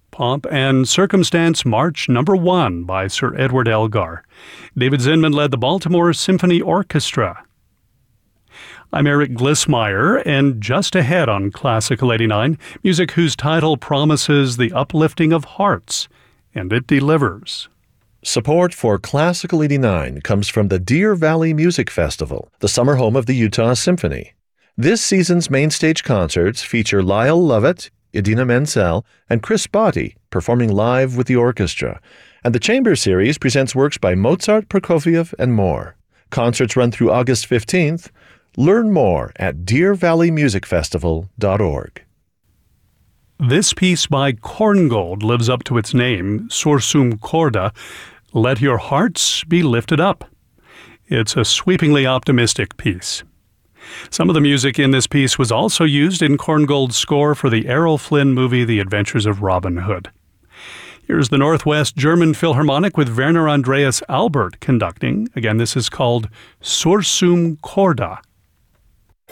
Pomp and Circumstance March No. 1 by Sir Edward Elgar. David Zinman led the Baltimore Symphony Orchestra. I'm Eric Glissmeyer, and just ahead on Classical 89, music whose title promises the uplifting of hearts, and it delivers. Support for Classical 89 comes from the Deer Valley Music Festival, the summer home of the Utah Symphony. This season's main stage concerts feature Lyle Lovett, Idina Menzel, and Chris Botti performing live with the orchestra, and the Chamber Series presents works by Mozart, Prokofiev, and more. Concerts run through August 15th. Learn more at deervalleymusicfestival.org. This piece by Korngold lives up to its name, Sursum Corda, Let Your Hearts Be Lifted Up. It's a sweepingly optimistic piece. Some of the music in this piece was also used in Korngold's score for the Errol Flynn movie The Adventures of Robin Hood. Here's the Northwest German Philharmonic with Werner Andreas Albert conducting. Again, this is called Sursum Corda.